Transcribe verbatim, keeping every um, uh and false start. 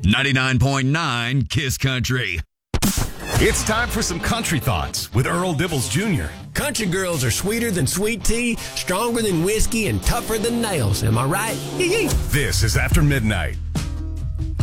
ninety-nine point nine Kiss Country. It's time for some country thoughts with Earl Dibbles Junior Country girls are sweeter than sweet tea, stronger than whiskey, and tougher than nails. Am I right? This is After Midnight.